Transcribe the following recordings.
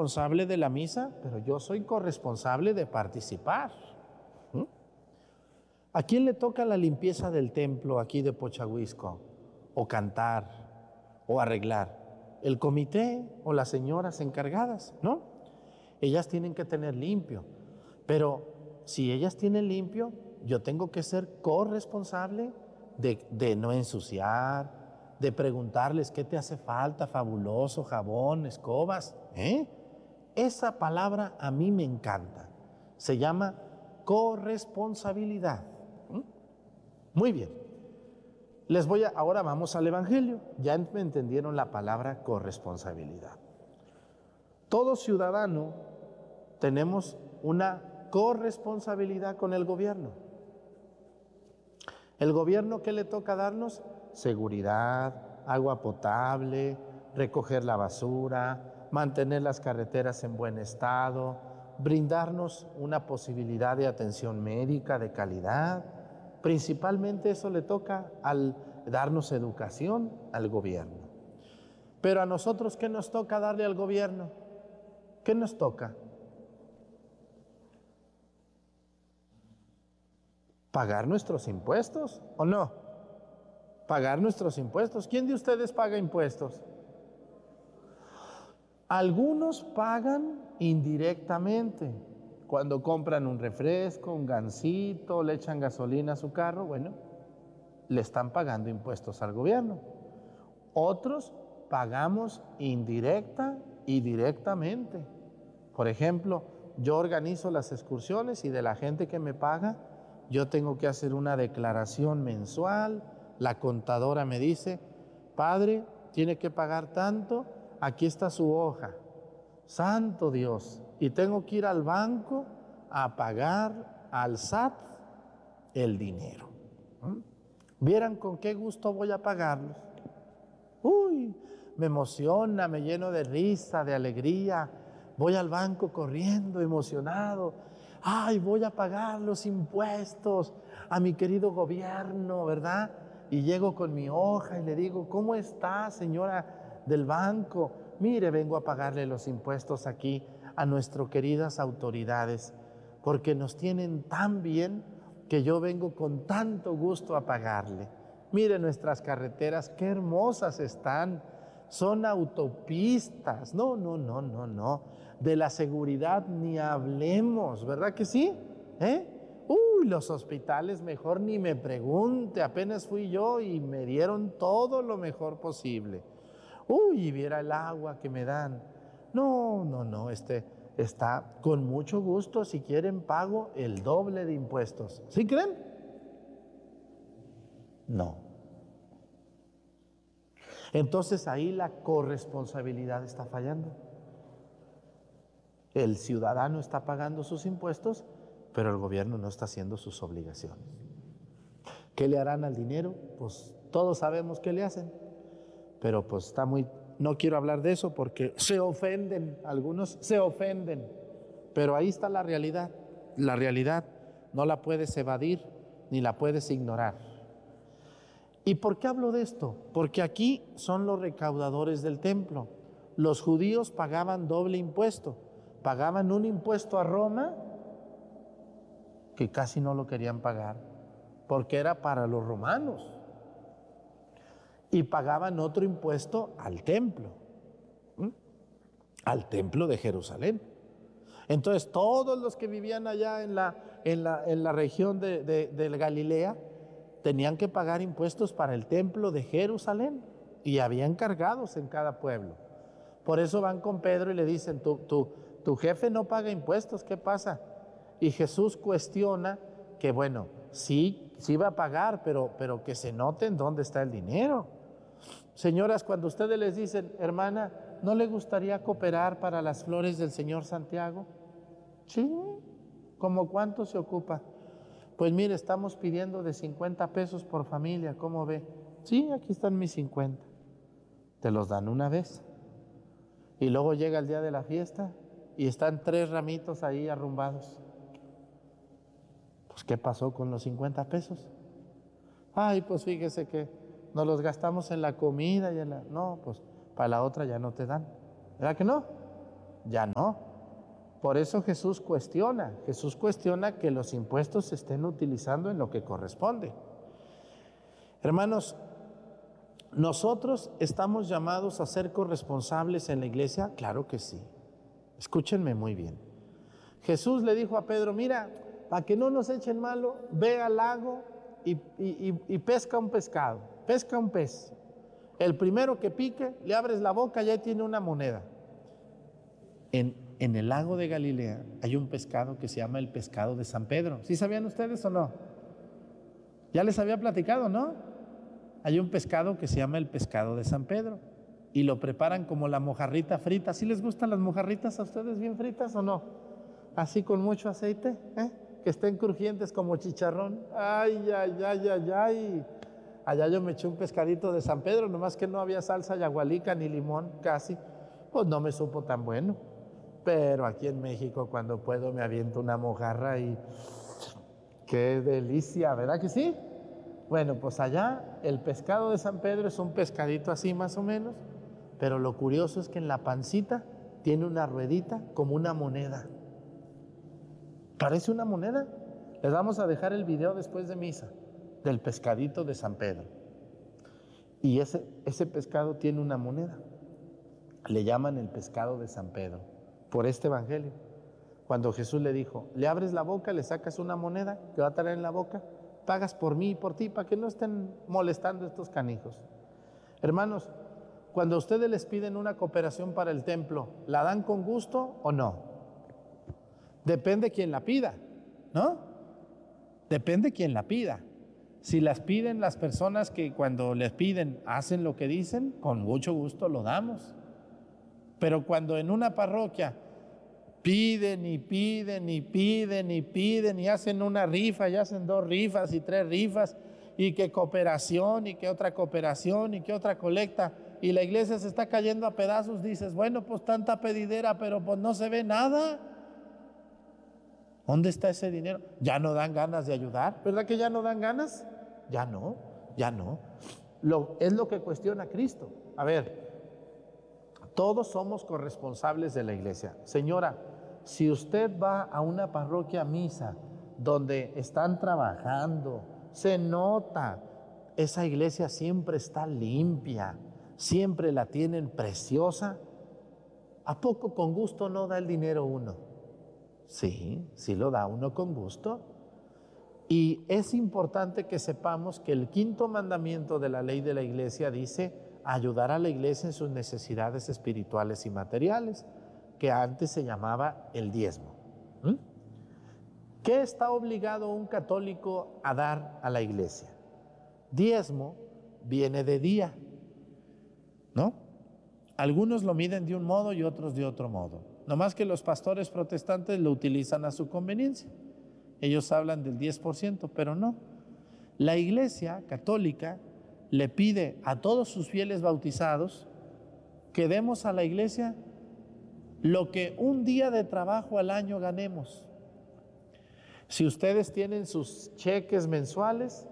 responsable de la misa, pero yo soy corresponsable de participar. ¿A quién le toca la limpieza del templo aquí de Pochahuisco? O cantar, o arreglar. ¿El comité o las señoras encargadas? ¿No? Ellas tienen que tener limpio. Pero si ellas tienen limpio, yo tengo que ser corresponsable de no ensuciar, de preguntarles qué te hace falta, fabuloso, jabón, escobas. Esa palabra a mí me encanta. Se llama corresponsabilidad. Muy bien. Ahora vamos al Evangelio. Ya me entendieron la palabra corresponsabilidad. Todo ciudadano tenemos una corresponsabilidad con el gobierno. ¿El gobierno qué le toca darnos? Seguridad, agua potable, recoger la basura, mantener las carreteras en buen estado, brindarnos una posibilidad de atención médica de calidad. Principalmente eso le toca al darnos educación al gobierno. Pero a nosotros, ¿qué nos toca darle al gobierno? ¿Qué nos toca? ¿Pagar nuestros impuestos o no? Pagar nuestros impuestos. ¿Quién de ustedes paga impuestos? Algunos pagan indirectamente. Cuando compran un refresco, un gansito, le echan gasolina a su carro, bueno, le están pagando impuestos al gobierno. Otros pagamos indirecta y directamente. Por ejemplo, yo organizo las excursiones y de la gente que me paga, yo tengo que hacer una declaración mensual. La contadora me dice, padre, tiene que pagar tanto, aquí está su hoja. Santo Dios, y tengo que ir al banco a pagar al SAT el dinero. ¿Vieran con qué gusto voy a pagarlos? Uy, me emociona, me lleno de risa, de alegría. Voy al banco corriendo, emocionado. Ay, voy a pagar los impuestos a mi querido gobierno, ¿verdad? Y llego con mi hoja y le digo, ¿cómo está, señora del banco? Mire, vengo a pagarle los impuestos aquí a nuestras queridas autoridades, porque nos tienen tan bien que yo vengo con tanto gusto a pagarle. Mire nuestras carreteras, qué hermosas están. Son autopistas. No. De la seguridad ni hablemos, ¿verdad que sí? Uy, los hospitales mejor ni me pregunte. Apenas fui yo y me dieron todo lo mejor posible. Uy, y viera el agua que me dan. No, está con mucho gusto. Si quieren pago el doble de impuestos. ¿Sí creen? No. Entonces ahí la corresponsabilidad está fallando. El ciudadano está pagando sus impuestos, pero el gobierno no está haciendo sus obligaciones. ¿Qué le harán al dinero? Pues todos sabemos qué le hacen, pero pues está muy... No quiero hablar de eso porque se ofenden, algunos se ofenden, pero ahí está la realidad. La realidad no la puedes evadir ni la puedes ignorar. ¿Y por qué hablo de esto? Porque aquí son los recaudadores del templo. Los judíos pagaban doble impuesto. Pagaban un impuesto a Roma que casi no lo querían pagar, porque era para los romanos. Y pagaban otro impuesto al templo de Jerusalén. Entonces todos los que vivían allá en la región de Galilea tenían que pagar impuestos para el templo de Jerusalén, y había encargados en cada pueblo. Por eso van con Pedro y le dicen, tu jefe no paga impuestos, ¿qué pasa? Y Jesús cuestiona que bueno, sí va a pagar, pero que se note en dónde está el dinero. Señoras, cuando ustedes les dicen, hermana, ¿no le gustaría cooperar para las flores del señor Santiago? Sí. ¿Cómo cuánto se ocupa? Pues mire, estamos pidiendo de 50 pesos por familia, ¿cómo ve? Sí, aquí están mis 50. Te los dan una vez. Y luego llega el día de la fiesta y están 3 ramitos ahí arrumbados. Pues, ¿qué pasó con los 50 pesos? Ay, pues fíjese que nos los gastamos en la comida y en la... No, pues para la otra ya no te dan. ¿Verdad que no? Ya no. Por eso Jesús cuestiona que los impuestos se estén utilizando en lo que corresponde. Hermanos, ¿nosotros estamos llamados a ser corresponsables en la iglesia? Claro que sí. Escúchenme muy bien. Jesús le dijo a Pedro, mira, para que no nos echen malo, ve al lago y pesca un pescado, pesca un pez. El primero que pique, le abres la boca y ahí tiene una moneda. En el lago de Galilea hay un pescado que se llama el pescado de San Pedro. ¿Sí sabían ustedes o no? Ya les había platicado, ¿no? Hay un pescado que se llama el pescado de San Pedro y lo preparan como la mojarrita frita. ¿Sí les gustan las mojarritas a ustedes bien fritas o no? Así con mucho aceite, que estén crujientes como chicharrón. Ay, ay, ay, ay, ay. Allá yo me eché un pescadito de San Pedro, nomás que no había salsa yagualica ni limón, casi. Pues no me supo tan bueno. Pero aquí en México, cuando puedo, me aviento una mojarra y qué delicia, ¿verdad que sí? Bueno, pues allá el pescado de San Pedro es un pescadito así más o menos, pero lo curioso es que en la pancita tiene una ruedita como una moneda. ¿Parece una moneda? Les vamos a dejar el video después de misa del pescadito de San Pedro. Y ese pescado tiene una moneda. Le llaman el pescado de San Pedro por este evangelio. Cuando Jesús le dijo, le abres la boca, le sacas una moneda que va a traer en la boca, pagas por mí y por ti para que no estén molestando estos canijos. Hermanos, cuando a ustedes les piden una cooperación para el templo, ¿la dan con gusto o no? Depende quién la pida, ¿no? Depende quién la pida. Si las piden las personas que cuando les piden hacen lo que dicen, con mucho gusto lo damos. Pero cuando en una parroquia piden y piden y piden y piden y hacen una rifa y hacen 2 rifas y 3 rifas y que cooperación y que otra cooperación y que otra colecta y la iglesia se está cayendo a pedazos, dices, bueno, pues tanta pedidera, pero pues no se ve nada. ¿Dónde está ese dinero? Ya no dan ganas de ayudar, ¿verdad que ya no dan ganas? Ya no, ya no. Es lo que cuestiona Cristo. A ver, todos somos corresponsables de la iglesia. Señora, si usted va a una parroquia a misa donde están trabajando, se nota, esa iglesia siempre está limpia, siempre la tienen preciosa, ¿a poco con gusto no da el dinero uno? Sí, sí lo da uno con gusto. Y es importante que sepamos que el 5.º mandamiento de la ley de la iglesia dice ayudar a la iglesia en sus necesidades espirituales y materiales, que antes se llamaba el diezmo. ¿Qué está obligado un católico a dar a la iglesia? Diezmo viene de día, ¿no? Algunos lo miden de un modo y otros de otro modo. No más que los pastores protestantes lo utilizan a su conveniencia. Ellos hablan del 10%, pero no. La iglesia católica le pide a todos sus fieles bautizados que demos a la iglesia lo que un día de trabajo al año ganemos. Si ustedes tienen sus cheques mensuales,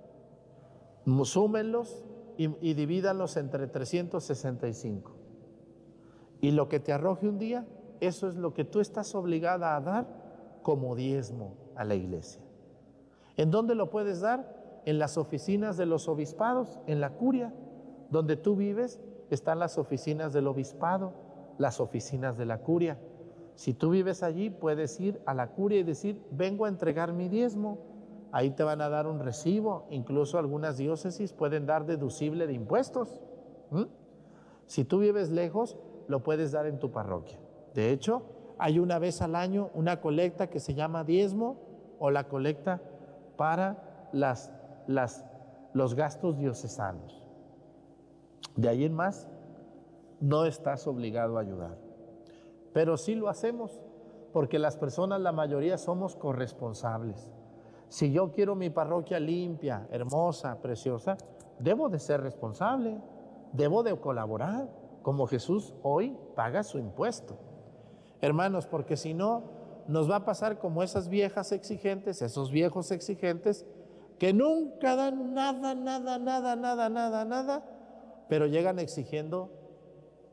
súmenlos y divídanlos entre 365. Y lo que te arroje un día, eso es lo que tú estás obligada a dar como diezmo a la iglesia. ¿En dónde lo puedes dar? En las oficinas de los obispados, en la curia. Donde tú vives están las oficinas del obispado, las oficinas de la curia. Si tú vives allí, puedes ir a la curia y decir, vengo a entregar mi diezmo. Ahí te van a dar un recibo. Incluso algunas diócesis pueden dar deducible de impuestos. Si tú vives lejos, lo puedes dar en tu parroquia. De hecho, hay una vez al año una colecta que se llama diezmo o la colecta para los gastos diocesanos. De ahí en más, no estás obligado a ayudar. Pero sí lo hacemos, porque las personas, la mayoría, somos corresponsables. Si yo quiero mi parroquia limpia, hermosa, preciosa, debo de ser responsable, debo de colaborar, como Jesús hoy paga su impuesto. Hermanos, porque si no, nos va a pasar como esas viejas exigentes, esos viejos exigentes, que nunca dan nada, pero llegan exigiendo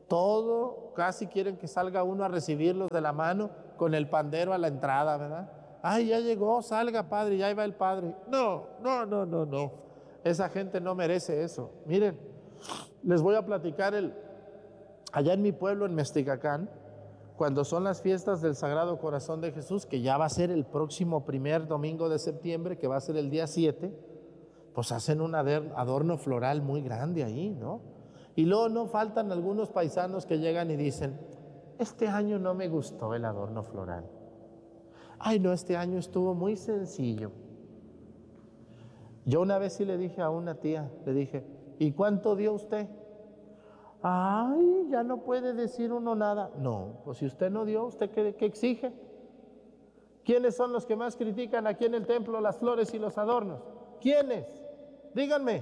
Todo, casi quieren que salga uno a recibirlos de la mano con el pandero a la entrada, ¿verdad? Ay, ya llegó, salga padre, ya iba el padre. No, no, no, no, no. Esa gente no merece eso. Miren, les voy a platicar allá en mi pueblo, en Mesticacán, cuando son las fiestas del Sagrado Corazón de Jesús, que ya va a ser el próximo primer domingo de septiembre, que va a ser el día 7, pues hacen un adorno floral muy grande ahí, ¿no? Y luego no faltan algunos paisanos que llegan y dicen, este año no me gustó el adorno floral. Ay, no, este año estuvo muy sencillo. Yo una vez sí le dije a una tía, le dije, ¿y cuánto dio usted? Ay, ya no puede decir uno nada. No, pues si usted no dio, ¿usted qué exige? ¿Quiénes son los que más critican aquí en el templo las flores y los adornos? ¿Quiénes? Díganme.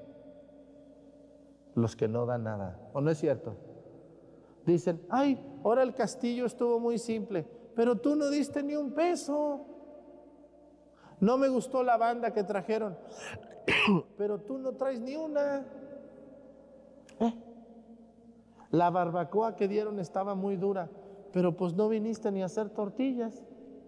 Los que no dan nada, ¿o no es cierto? Dicen, ay, ahora el castillo estuvo muy simple, pero tú no diste ni un peso. No me gustó la banda que trajeron, pero tú no traes ni una. La barbacoa que dieron estaba muy dura, pero pues no viniste ni a hacer tortillas.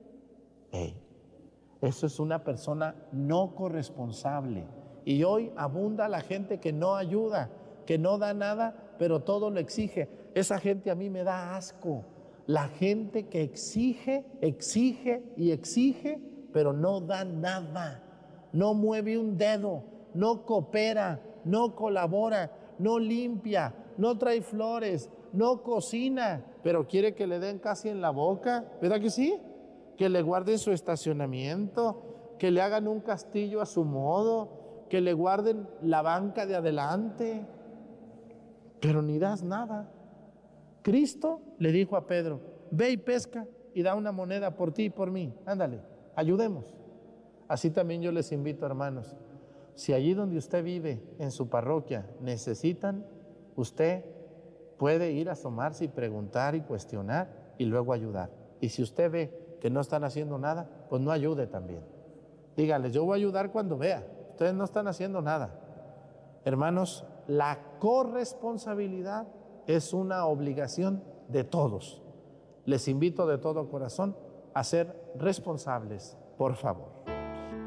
Eso es una persona no corresponsable. Y hoy abunda la gente que no ayuda, que no da nada, pero todo lo exige. Esa gente a mí me da asco. La gente que exige, exige y exige, pero no da nada. No mueve un dedo, no coopera, no colabora, no limpia, no trae flores, no cocina, pero quiere que le den casi en la boca, ¿verdad que sí? Que le guarden su estacionamiento, que le hagan un castillo a su modo, que le guarden la banca de adelante, pero ni das nada. Cristo le dijo a Pedro, ve y pesca y da una moneda por ti y por mí, ándale, ayudemos. Así también yo les invito, hermanos, si allí donde usted vive, en su parroquia, necesitan, usted puede ir a asomarse y preguntar y cuestionar y luego ayudar. Y si usted ve que no están haciendo nada, pues no ayude también. Dígale, yo voy a ayudar cuando vea, ustedes no están haciendo nada. Hermanos, la corresponsabilidad es una obligación de todos. Les invito de todo corazón a ser responsables, por favor.